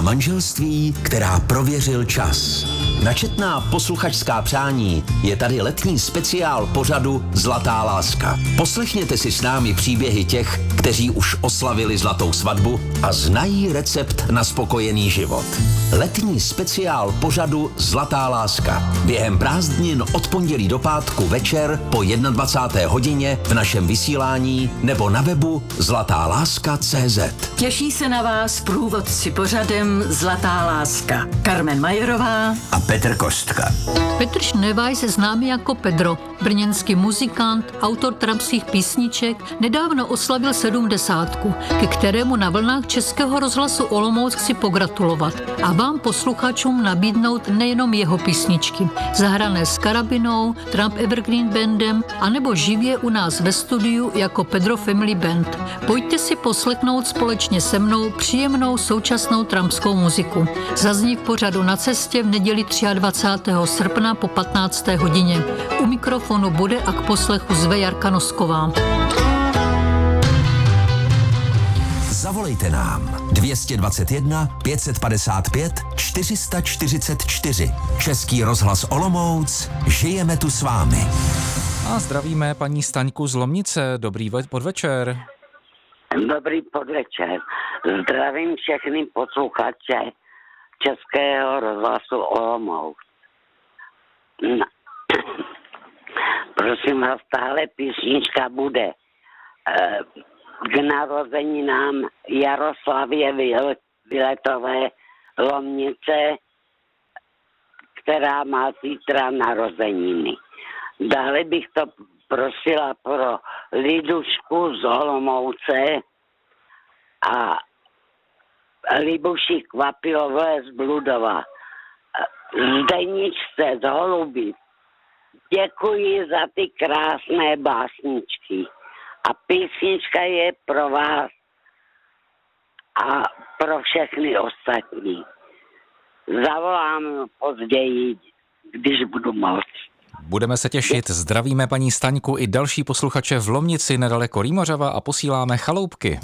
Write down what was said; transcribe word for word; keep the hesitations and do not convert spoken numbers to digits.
manželství, která prověřil čas. Na četná posluchačská přání je tady letní speciál pořadu Zlatá láska. Poslechněte si s námi příběhy těch, kteří už oslavili zlatou svatbu a znají recept na spokojený život. Letní speciál pořadu Zlatá láska. Během prázdnin od pondělí do pátku večer po dvacáté jedné hodině v našem vysílání nebo na webu zlatá láska tečka cé zet. Těší se na vás průvodci pořadem Zlatá láska. Carmen Majerová A Petr Kostka. Petr Šnevaj se známý jako Pedro, brněnský muzikant, autor trampských písniček, nedávno oslavil sedmdesátku, ke kterému na vlnách Českého rozhlasu Olomouc chci pogratulovat a vám posluchačům nabídnout nejenom jeho písničky, zahrané s karabinou, Tramp Evergreen Bandem, anebo živě u nás ve studiu jako Pedro Family Band. Pojďte si poslechnout společně se mnou příjemnou současnou trampskou muziku. Zazní v pořadu Na cestě v neděli dvacátého třetího srpna po patnácté hodině. U mikrofonu bude a k poslechu zve Jarka Nosková. Zavolejte nám dvě stě dvacet jedna pět set padesát pět čtyři sta čtyřicet čtyři. Český rozhlas Olomouc, žijeme tu s vámi. A zdravíme paní Staňku z Lomnice. Dobrý podvečer. Dobrý podvečer. Zdravím všechny posluchače Českého rozhlasu Olomouc. No. Prosím vás, tahle písnička bude k narozeninám Jaroslavě Viletové Lomnice, která má zítra narozeniny. Dále bych to prosila pro Lidušku z Olomouce a Libuši Kvapilové z Bludova. Zdeničce z Holubic. Děkuji za ty krásné básničky. A písnička je pro vás a pro všechny ostatní. Zavolám později, když budu moct. Budeme se těšit. Zdravíme paní Staňku i další posluchače v Lomnici nedaleko Rýmořova a posíláme chaloupky.